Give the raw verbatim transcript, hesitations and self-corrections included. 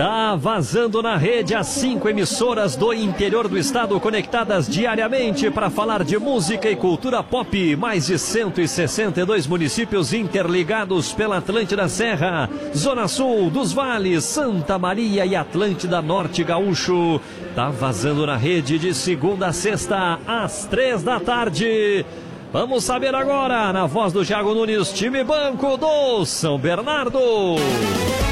Tá vazando na rede as cinco emissoras do interior do estado conectadas diariamente para falar de música e cultura pop. Mais de cento e sessenta e dois municípios interligados pela Atlântida Serra, Zona Sul, dos Vales, Santa Maria e Atlântida Norte Gaúcho. Tá vazando na rede de segunda a sexta às três da tarde. Vamos saber agora, na voz do Thiago Nunes, time banco do São Bernardo.